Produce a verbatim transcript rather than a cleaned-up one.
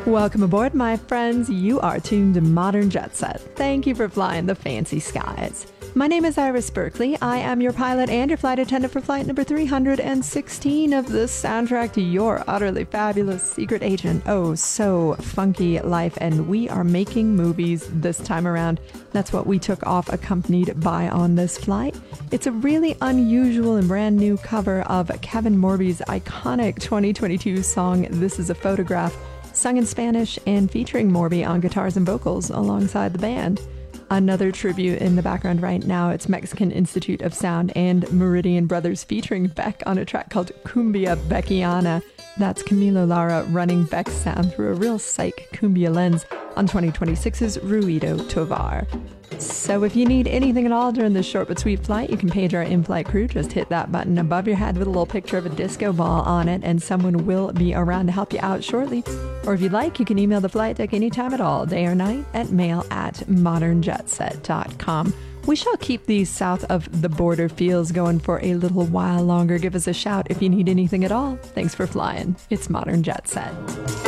Welcome aboard, my friends. You are tuned to Modern Jet Set. Thank you for flying the fancy skies. My name is Iris Berkeley. I am your pilot and your flight attendant for flight number three hundred sixteen of the soundtrack to your utterly fabulous secret agent, oh so funky life. And we are making movies this time around. That's what we took off accompanied by on this flight. It's a really unusual and brand new cover of Kevin Morby's iconic twenty twenty-two song, This Is a Photograph, sung in Spanish and featuring Morby on guitars and vocals alongside the band. Another tribute in the background right now, it's Mexican Institute of Sound and Meridian Brothers featuring Beck on a track called Cumbia Beckiana. That's Camilo Lara running Beck's sound through a real psych cumbia lens on twenty twenty-six's Ruido Tovar. So if you need anything at all during this short but sweet flight, you can page our in-flight crew. Just hit that button above your head with a little picture of a disco ball on it, and someone will be around to help you out shortly. Or if you'd like, you can email the flight deck anytime at all, day or night, at mail at modern jet set dot com. We shall keep these south of the border feels going for a little while longer. Give us a shout if you need anything at all. Thanks for flying. It's Modern Jet Set.